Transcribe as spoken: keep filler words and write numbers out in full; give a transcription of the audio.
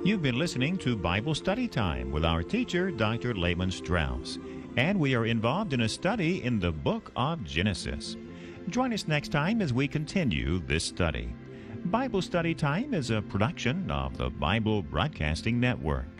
You've been listening to Bible Study Time with our teacher, Doctor Lehman Strauss, and we are involved in a study in the book of Genesis. Join us next time as we continue this study. Bible Study Time is a production of the Bible Broadcasting Network.